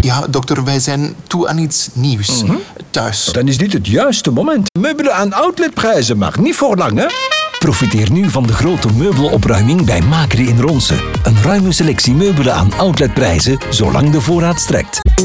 Ja, dokter, wij zijn toe aan iets nieuws. Thuis. Dan is dit het juiste moment. Meubelen aan outletprijzen, maar niet voor lang, hè? Profiteer nu van de grote meubelopruiming bij Macri in Ronse. Een ruime selectie meubelen aan outletprijzen, zolang de voorraad strekt.